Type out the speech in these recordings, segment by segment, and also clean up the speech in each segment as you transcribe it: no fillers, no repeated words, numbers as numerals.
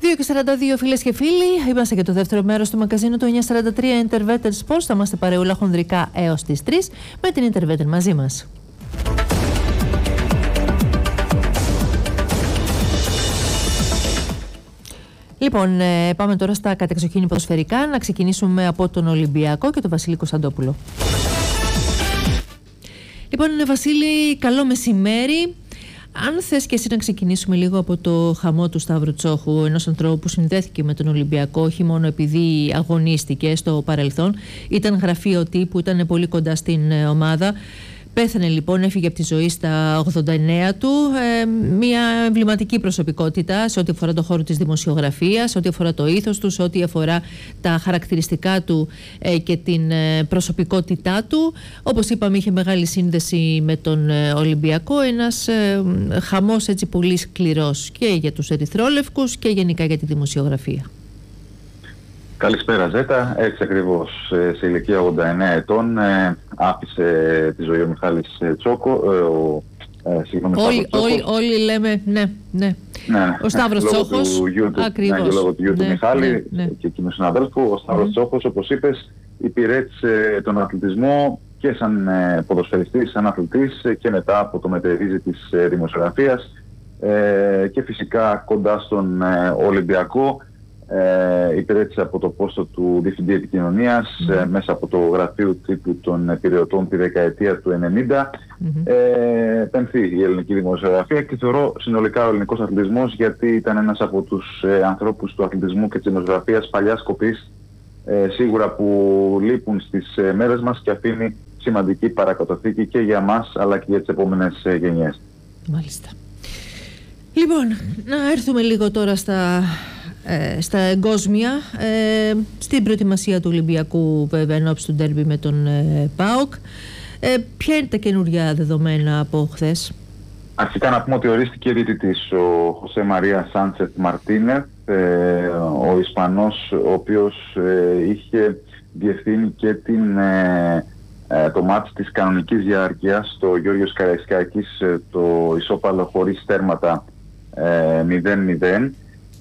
2:42 φίλες και φίλοι, είμαστε και το δεύτερο μέρος του μαγκαζίνου του 943 Interveter Sports. Θα είμαστε παρεούλα χονδρικά έως τις 3 με την Interveter μαζί μας. Λοιπόν, πάμε τώρα στα κατεξοχήνη ποδοσφαιρικά. Να ξεκινήσουμε από τον Ολυμπιακό και τον Βασίλη Κωνσταντόπουλο. Λοιπόν, Βασίλη, καλό μεσημέρι. Αν θες και εσύ να ξεκινήσουμε λίγο από το χαμό του Σταύρου Τσόχου, ενός ανθρώπου που συνδέθηκε με τον Ολυμπιακό, όχι μόνο επειδή αγωνίστηκε στο παρελθόν, ήταν γραφείο τύπου, ήταν πολύ κοντά στην ομάδα. Πέθανε λοιπόν, έφυγε από τη ζωή στα 89 του, μια εμβληματική προσωπικότητα σε ό,τι αφορά το χώρο της δημοσιογραφίας, σε ό,τι αφορά το ήθος του, σε ό,τι αφορά τα χαρακτηριστικά του και την προσωπικότητά του. Όπως είπαμε, είχε μεγάλη σύνδεση με τον Ολυμπιακό, ένας χαμός έτσι πολύ σκληρός και για τους ερυθρόλευκους και γενικά για τη δημοσιογραφία. Καλησπέρα Ζέτα, έτσι ακριβώς, σε ηλικία 89 ετών άφησε τη ζωή ο Μιχάλης Τσόκο, όλοι λέμε ναι. Ο Σταύρος Τσόχος, ακριβώς. Και λόγω του γιου του Μιχάλη και εκείνου συναδέλφου, ο Σταύρος Τσόχος, όπως είπες, υπηρέτησε τον αθλητισμό και σαν ποδοσφαιριστής, σαν αθλητής και μετά από το μετερίζει της δημοσιογραφίας και φυσικά κοντά στον Ολυμπιακό. Υπηρέτησε από το πόστο του Διευθυντή Επικοινωνίας μέσα από το γραφείο τύπου των Πειραιωτών τη δεκαετία του 90. Πενθεί η ελληνική δημοσιογραφία και θεωρώ συνολικά ο ελληνικός αθλητισμός, γιατί ήταν ένας από τους ανθρώπους του αθλητισμού και της δημοσιογραφίας παλιάς κοπής, σίγουρα που λείπουν στις μέρες μας και αφήνει σημαντική παρακαταθήκη και για μας αλλά και για τις επόμενες γενιές. Μάλιστα. Λοιπόν, να έρθουμε λίγο τώρα στα εγκόσμια, στην προετοιμασία του Ολυμπιακού βέβαια ενώπιση του ντέρμπι με τον ΠΑΟΚ. Ποια είναι τα καινούργια δεδομένα από χθες? Αρχικά να πούμε ότι ορίστηκε διαιτητής ο Χωσέ Μαρία Σάντσεφ Μαρτίνεθ, ο Ισπανός, ο οποίος είχε διευθύνει και το μάτς της κανονικής διάρκειας, το Γιώργος Καραϊσκάκης, το ισόπαλο χωρίς τέρματα 0-0.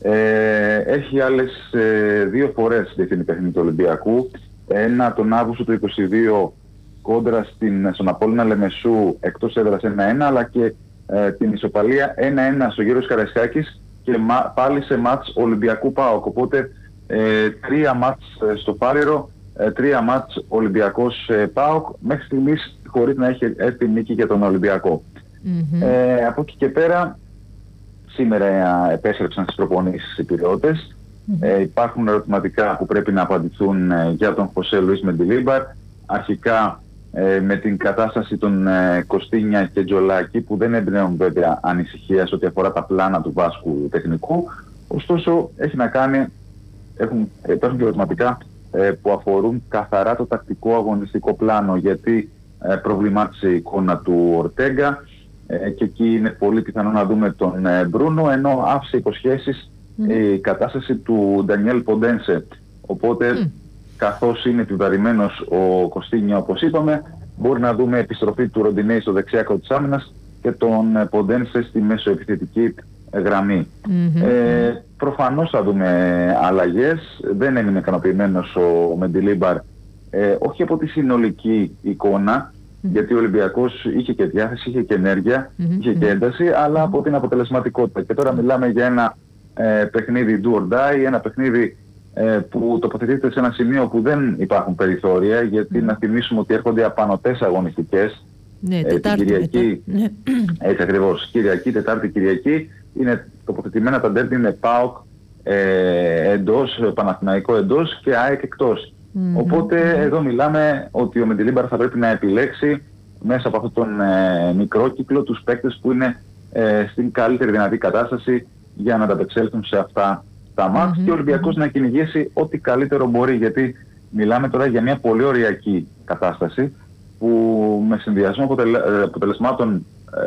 Έχει άλλες δύο φορές διευθύνει παιχνίδι του Ολυμπιακού. Ένα τον Αύγουστο του 22 κόντρα στον Απόλλωνα Λεμεσού εκτός έδρας 1-1, αλλά και την ισοπαλία 1-1 στο Γιώργος Καραϊσκάκης και πάλι σε μάτς Ολυμπιακού ΠΑΟΚ. Οπότε 3 μάτς στο Φάρηρο, 3 μάτς Ολυμπιακός ΠΑΟΚ, μέχρι στιγμής χωρίς να έχει έρθει νίκη για τον Ολυμπιακό. Από εκεί και πέρα, σήμερα επέστρεψαν στις προπονήσεις οι πειραιώτες. Υπάρχουν ερωτηματικά που πρέπει να απαντηθούν για τον Χωσέ Λουίς Μεντιλίμπαρ. Αρχικά με την κατάσταση των Κωστίνια και Τζολάκη, που δεν εμπνέουν βέβαια ανησυχία σε ό,τι αφορά τα πλάνα του βάσκου τεχνικού. Ωστόσο έχει να κάνει, υπάρχουν και ερωτηματικά που αφορούν καθαρά το τακτικό αγωνιστικό πλάνο, γιατί προβλημάτισε η εικόνα του Ορτέγκα. Και εκεί είναι πολύ πιθανό να δούμε τον Μπρούνο, ενώ άφησε υποσχέσεις η κατάσταση του Ντανιέλ Ποντένσε. Οπότε, καθώς είναι επιβαρημένος ο Κωστίνιο, όπως είπαμε, μπορεί να δούμε επιστροφή του Ροντινέη στο δεξιάκο της άμυνας και τον Ποντένσε στη μεσοεπιθετική γραμμή. Προφανώς θα δούμε αλλαγές. Δεν έμεινε ικανοποιημένος ο Μεντιλίμπαρ, όχι από τη συνολική εικόνα, γιατί ο Ολυμπιακός είχε και διάθεση, είχε και ενέργεια, είχε και ένταση, αλλά από την αποτελεσματικότητα. Και τώρα μιλάμε για ένα παιχνίδι do or die, ένα παιχνίδι που τοποθετείται σε ένα σημείο που δεν υπάρχουν περιθώρια, γιατί να θυμίσουμε ότι έρχονται απανωτές αγωνιστικές. Την Κυριακή, έτσι ακριβώς, Κυριακή, Τετάρτη, Κυριακή, είναι τοποθετημένα τα ντέρμπι με ΠΑΟΚ εντός, Παναθηναϊκό εντός και ΑΕΚ εκτός. Οπότε εδώ μιλάμε ότι ο Μεντιλίμπαρ θα πρέπει να επιλέξει μέσα από αυτόν τον μικρό κύκλο τους παίκτες που είναι στην καλύτερη δυνατή κατάσταση για να ανταπεξέλθουν σε αυτά τα μάτς και ο Ολυμπιακός να κυνηγήσει ό,τι καλύτερο μπορεί, γιατί μιλάμε τώρα για μια πολύ ωριακή κατάσταση που με συνδυασμό αποτελεσμάτων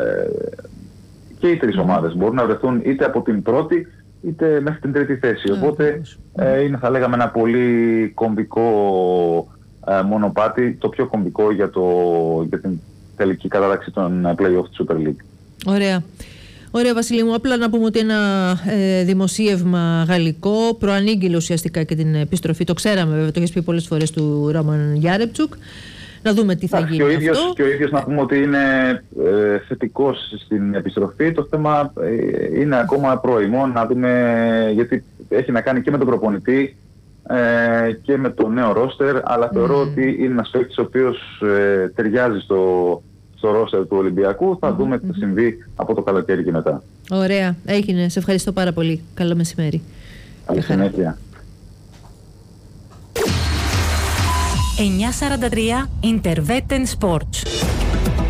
και οι τρεις ομάδες μπορούν να βρεθούν είτε από την πρώτη είτε μέχρι την τρίτη θέση. Οπότε είναι, θα λέγαμε, ένα πολύ κομβικό μονοπάτι, το πιο κομβικό για την τελική κατάταξη των play-off της Super League. Ωραία. Ωραία, Βασίλη μου, απλά να πούμε ότι ένα δημοσίευμα γαλλικό προανήγγειλε ουσιαστικά και την επιστροφή. Το ξέραμε βέβαια, το έχεις πει πολλές φορές, του Ρόμαν Γιάρεμτσουκ. Να δούμε τι θα γίνει αυτό. Και ο ίδιος να πούμε ότι είναι θετικός στην επιστροφή. Το θέμα είναι ακόμα πρώιμο να δούμε, γιατί έχει να κάνει και με τον προπονητή και με το νέο ρόστερ, αλλά θεωρώ ότι είναι ένας παίκτης ο οποίος ταιριάζει στο ρόστερ του Ολυμπιακού. Θα δούμε τι θα συμβεί από το καλοκαίρι και μετά. Ωραία, έγινε. Σε ευχαριστώ πάρα πολύ. Καλό μεσημέρι. Καλή συνέχεια. 9:43 Interwetten Sports.